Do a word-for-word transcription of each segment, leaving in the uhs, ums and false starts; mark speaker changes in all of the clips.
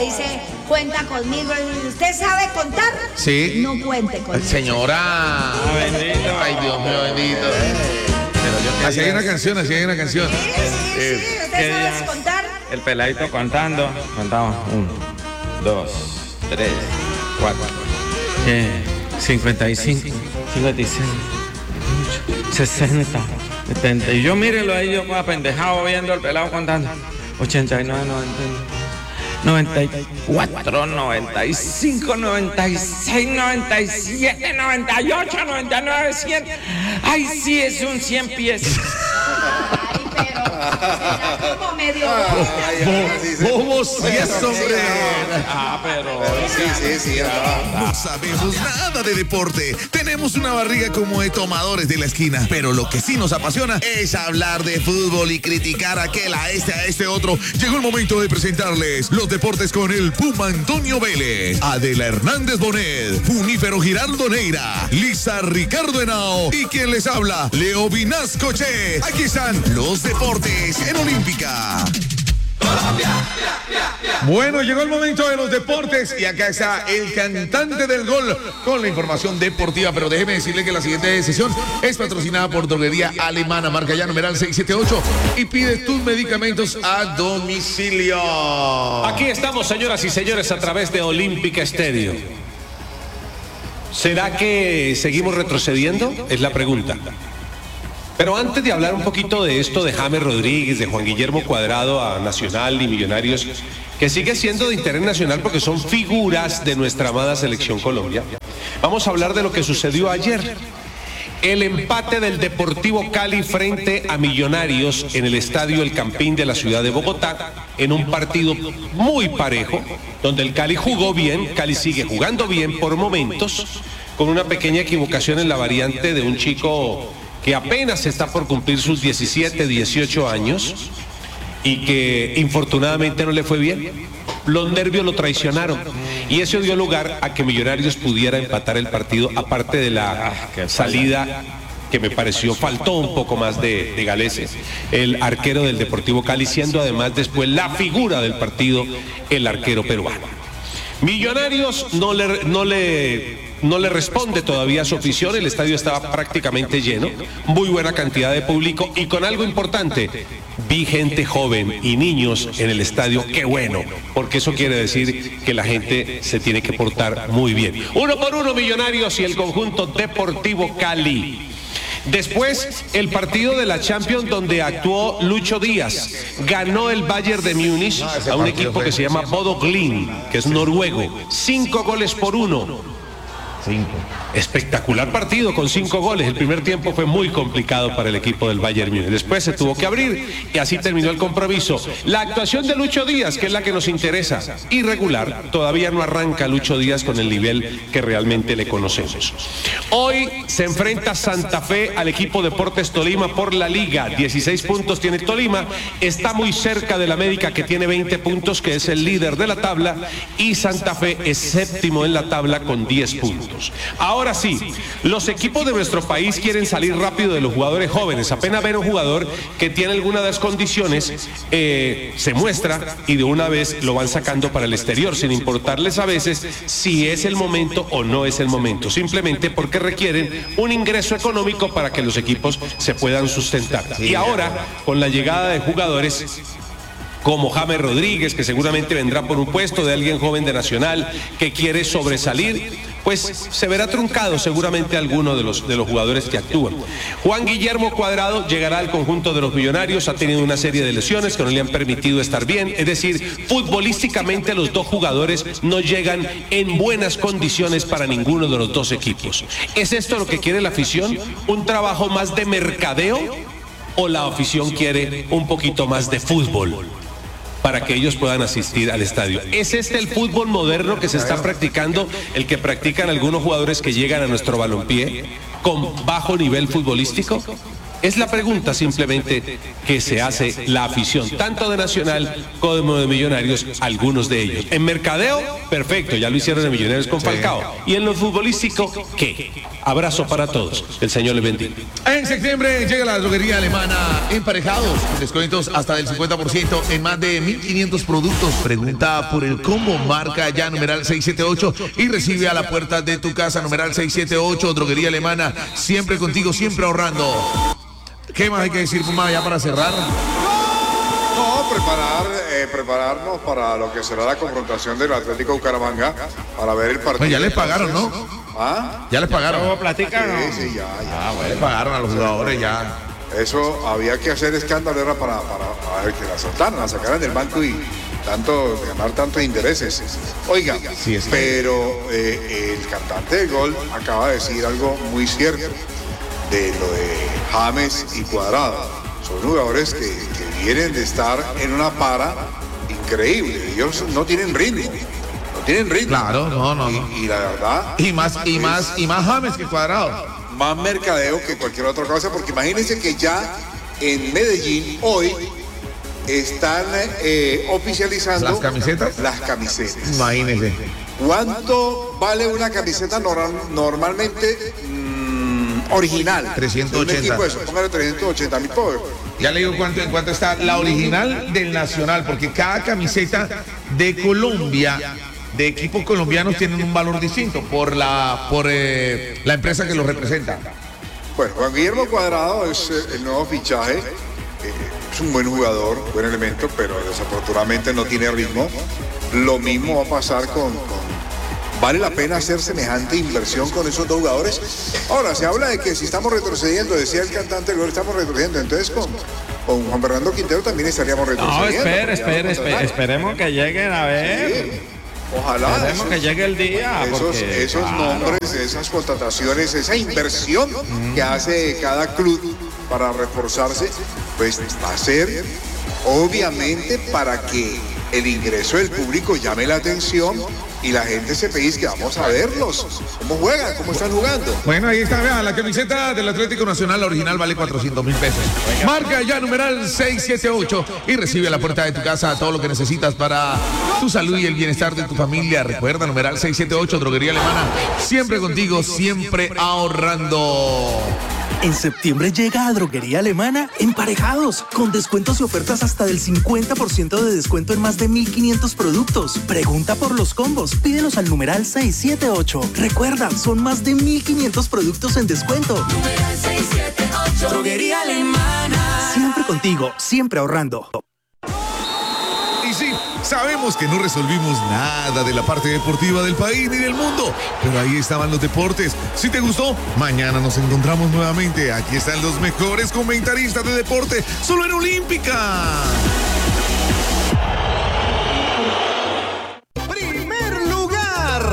Speaker 1: dice, cuenta conmigo. ¿Usted sabe contar?
Speaker 2: Sí.
Speaker 1: No cuente conmigo.
Speaker 2: Señora.
Speaker 3: Ah, bendito.
Speaker 2: Ay, Dios mío, bendito. Así hay una canción, así hay una canción.
Speaker 1: Sí, sí, sí. ¿Usted sabe contar?
Speaker 3: El peladito contando. Contamos. Uno, dos, tres, cuatro. cincuenta y cinco, cincuenta y seis, sesenta, setenta. Y yo mírelo ahí, yo apendejado viendo al pelado contando. ochenta y nueve, noventa y cuatro, noventa y cinco, noventa y seis, noventa y siete, noventa y ocho, noventa y nueve, cien. Ay, sí, es un cien pies.
Speaker 1: Ay, pero será como medio
Speaker 2: ¿Cómo si es, hombre?
Speaker 3: Ah, pero...
Speaker 4: Sí, sí, sí.
Speaker 5: No sabemos nada de deporte. Tenemos una barriga como de tomadores de la esquina. Pero lo que sí nos apasiona es hablar de fútbol y criticar a aquel, a este, a este otro. Llegó el momento de presentarles los deportes con el Puma Antonio Vélez, Adela Hernández Bonet, Junífero Giraldo Neira, Lisa Ricardo Henao y quien les habla, Leo Vinasco Che. Aquí están los deportes en Olímpica.
Speaker 2: Bueno, llegó el momento de los deportes y acá está el cantante del gol con la información deportiva, pero déjeme decirle que la siguiente sesión es patrocinada por Droguería Alemana, marca ya numeral seiscientos setenta y ocho y pide tus medicamentos a domicilio.
Speaker 6: Aquí estamos, señoras y señores, a través de Olímpica Estéreo. ¿Será que seguimos retrocediendo? Es la pregunta. Pero antes de hablar un poquito de esto de James Rodríguez, de Juan Guillermo Cuadrado a Nacional y Millonarios, que sigue siendo de interés nacional porque son figuras de nuestra amada Selección Colombia, vamos a hablar de lo que sucedió ayer. El empate del Deportivo Cali frente a Millonarios en el Estadio El Campín de la ciudad de Bogotá, en un partido muy parejo, donde el Cali jugó bien, Cali sigue jugando bien por momentos, con una pequeña equivocación en la variante de un chico que apenas está por cumplir sus diecisiete, dieciocho años y que infortunadamente no le fue bien. Los nervios lo traicionaron y eso dio lugar a que Millonarios pudiera empatar el partido, aparte de la salida que me pareció faltó un poco más de, de Galese, el arquero del Deportivo Cali, siendo además después la figura del partido, el arquero peruano. Millonarios no le... No le No le responde todavía a su afición, el estadio estaba prácticamente lleno, muy buena cantidad de público y con algo importante, vi gente joven y niños en el estadio, qué bueno, porque eso quiere decir que la gente se tiene que portar muy bien. Uno por uno Millonarios y el conjunto Deportivo Cali. Después, el partido de la Champions donde actuó Lucho Díaz. Ganó el Bayern de Múnich a un equipo que se llama Bodo Glimt, que es noruego. Cinco goles por uno. Cinco. Espectacular partido con cinco goles. El primer tiempo fue muy complicado para el equipo del Bayern Múnich. Después se tuvo que abrir y así terminó el compromiso. La actuación de Lucho Díaz, que es la que nos interesa, irregular. Todavía no arranca Lucho Díaz con el nivel que realmente le conocemos. Hoy se enfrenta Santa Fe al equipo Deportes Tolima por la Liga. dieciséis puntos tiene Tolima. Está muy cerca del América, que tiene veinte puntos, que es el líder de la tabla. Y Santa Fe es séptimo en la tabla con diez puntos. Ahora sí, los equipos de nuestro país quieren salir rápido de los jugadores jóvenes. Apenas ver un jugador que tiene alguna de las condiciones, eh, se muestra y de una vez lo van sacando para el exterior, sin importarles a veces si es el momento o no es el momento, simplemente porque requieren un ingreso económico para que los equipos se puedan sustentar. Y ahora, con la llegada de jugadores como James Rodríguez, que seguramente vendrá por un puesto, de alguien joven de Nacional que quiere sobresalir, pues se verá truncado seguramente alguno de los, de los jugadores que actúan. Juan Guillermo Cuadrado llegará al conjunto de los Millonarios, ha tenido una serie de lesiones que no le han permitido estar bien, es decir, futbolísticamente los dos jugadores no llegan en buenas condiciones para ninguno de los dos equipos. ¿Es esto lo que quiere la afición? ¿Un trabajo más de mercadeo? ¿O la afición quiere un poquito más de fútbol para que ellos puedan asistir al estadio? ¿Es este el fútbol moderno que se está practicando, el que practican algunos jugadores que llegan a nuestro balompié con bajo nivel futbolístico? Es la pregunta simplemente que se hace la afición, tanto de Nacional como de Millonarios, algunos de ellos. En mercadeo, perfecto, ya lo hicieron en Millonarios con Falcao. Y en lo futbolístico, ¿qué? Abrazo para todos. El Señor les bendiga.
Speaker 2: En septiembre llega la droguería alemana Emparejados, con descuentos hasta del cincuenta por ciento en más de mil quinientos productos. Pregunta por el combo, marca ya numeral seis siete ocho y recibe a la puerta de tu casa numeral seis siete ocho, droguería alemana, siempre contigo, siempre ahorrando. ¿Qué más hay que decir, Puma, ya para cerrar?
Speaker 4: No, preparar, eh, prepararnos para lo que será la confrontación del Atlético Bucaramanga, para ver el partido.
Speaker 2: Pues ya les pagaron, ¿no?
Speaker 4: ¿Ah?
Speaker 2: Ya les pagaron.
Speaker 3: ¿Cómo platican?
Speaker 4: Sí, sí, ya, ya.
Speaker 2: Ah, bueno, les pagaron a los jugadores ya.
Speaker 4: Eso había que hacer escándalo, era para, para, para que la soltaran, la sacaran del banco y tanto, ganar tantos intereses. Oiga,
Speaker 2: Sí, es
Speaker 4: pero eh, el cantante del gol acaba de decir algo muy cierto de lo de James y Cuadrado. Son jugadores que, que vienen de estar en una para increíble. Ellos no tienen ritmo. No tienen ritmo.
Speaker 2: Claro, no, no, no.
Speaker 4: Y, y la verdad.
Speaker 2: Y más, y más, y más James que Cuadrado.
Speaker 4: Más mercadeo que cualquier otra cosa, porque imagínense que ya en Medellín hoy están eh, oficializando
Speaker 2: ¿Las camisetas?
Speaker 4: Las camisetas.
Speaker 2: Imagínense.
Speaker 4: ¿Cuánto vale una camiseta normal, normalmente mmm, original?
Speaker 2: trescientos ochenta.
Speaker 4: Un equipo de eso, póngale trescientos ochenta mil pobres.
Speaker 2: Ya le digo cuánto, en cuánto está la original del Nacional, porque cada camiseta de Colombia, de equipos colombianos, tienen un valor distinto por la, por eh, la empresa que los representa.
Speaker 4: Bueno, Juan Guillermo Cuadrado es eh, el nuevo fichaje. Eh, es un buen jugador, buen elemento, pero desafortunadamente no tiene ritmo. Lo mismo va a pasar con, con... ¿Vale la pena hacer semejante inversión con esos dos jugadores? Ahora, se habla de que si estamos retrocediendo, decía el cantante, luego estamos retrocediendo, entonces con, con Juan Fernando Quintero también estaríamos
Speaker 3: No,
Speaker 4: retrocediendo.
Speaker 3: espere, espere, espere, esperemos que lleguen a ver.
Speaker 4: Sí, ojalá.
Speaker 3: Esperemos
Speaker 4: esos-
Speaker 3: que llegue el día.
Speaker 4: Esos,
Speaker 3: porque,
Speaker 4: esos
Speaker 3: claro,
Speaker 4: nombres, esas contrataciones, esa inversión que hace cada club para reforzarse, pues va a ser obviamente para que el ingreso del público llame la atención y la gente se pellizque. Vamos a verlos, cómo juegan, cómo están jugando.
Speaker 2: Bueno, ahí está, vean, la camiseta del Atlético Nacional, la original, vale cuatrocientos mil pesos. Marca ya numeral seis siete ocho y recibe a la puerta de tu casa todo lo que necesitas para tu salud y el bienestar de tu familia. Recuerda, numeral seis siete ocho, droguería alemana, siempre contigo, siempre ahorrando.
Speaker 7: En septiembre llega a Droguería Alemana Emparejados, con descuentos y ofertas hasta del cincuenta por ciento de descuento en más de mil quinientos productos. Pregunta por los combos, pídelos al numeral seis siete ocho. Recuerda, son más de mil quinientos productos en descuento.
Speaker 8: Numeral seis siete ocho. Droguería Alemana.
Speaker 7: Siempre contigo, siempre ahorrando.
Speaker 5: Y sí, sabemos que no resolvimos nada de la parte deportiva del país ni del mundo, pero ahí estaban los deportes. Si te gustó, mañana nos encontramos nuevamente. Aquí están los mejores comentaristas de deporte, solo en Olímpica.
Speaker 9: Primer lugar.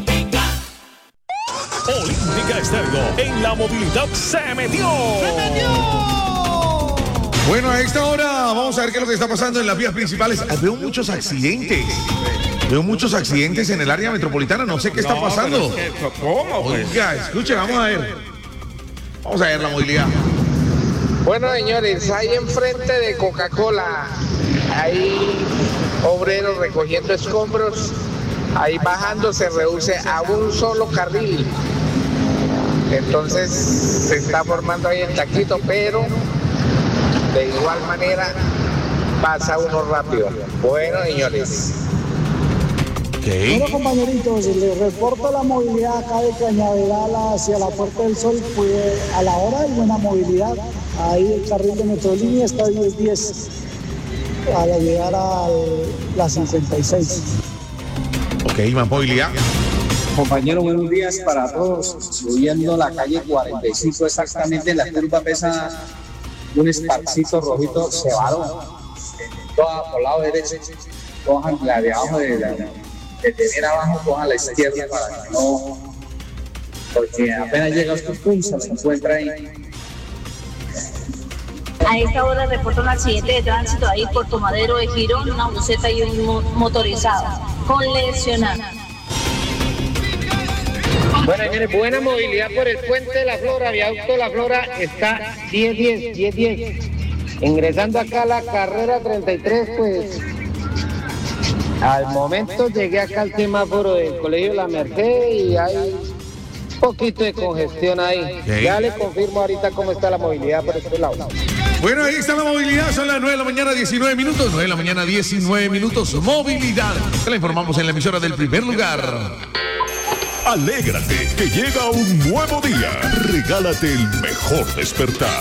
Speaker 9: Olímpica Estéreo en la movilidad se metió. ¡Se metió!
Speaker 2: Bueno, a esta hora vamos a ver qué es lo que está pasando en las vías principales. Veo muchos accidentes. Veo muchos accidentes en el área metropolitana. No sé qué está
Speaker 3: no,
Speaker 2: pasando.
Speaker 3: pero es que, ¿cómo, pues?
Speaker 2: Oiga, escuche, vamos a ver. Vamos a ver la movilidad.
Speaker 10: Bueno, señores, ahí enfrente de Coca-Cola hay obreros recogiendo escombros. Ahí bajando se reduce a un solo carril. Entonces se está formando ahí el taquito, pero de igual manera pasa uno rápido. Bueno, señores.
Speaker 11: Bueno, compañeritos, les reporto la movilidad acá de Cañaveral hacia la Puerta del Sol. Fue a la hora de buena movilidad. Ahí el carril de Metrolínea está diez diez para llegar a la cincuenta y seis.
Speaker 2: Ok, más movilidad.
Speaker 12: Compañeros, buenos días para todos. Subiendo la calle cuarenta y cinco, exactamente en la curva pesa un esparcito rojito cebado. Toda por lado derecho, cojan la de abajo de la de tener abajo, cojan la izquierda para que no, porque apenas llega a este punto se encuentra ahí.
Speaker 13: A esta hora reporta un accidente de tránsito ahí por Tomadero de Girón, una buseta y un mo- motorizado con lesionado.
Speaker 10: Bueno, señores, buena movilidad por el Puente de la Flora, Viaducto de la Flora, está diez diez, diez diez. Ingresando acá a la carrera treinta y tres, pues, al momento llegué acá al semáforo del Colegio La Merced y hay un poquito de congestión ahí.
Speaker 2: Sí.
Speaker 10: Ya le confirmo ahorita cómo está la movilidad por este lado.
Speaker 2: Bueno, ahí está la movilidad, son las nueve de la mañana, diecinueve minutos, nueve de la mañana, diecinueve minutos, movilidad. Te la informamos en la emisora del primer lugar.
Speaker 9: Alégrate, que llega un nuevo día. Regálate el mejor despertar.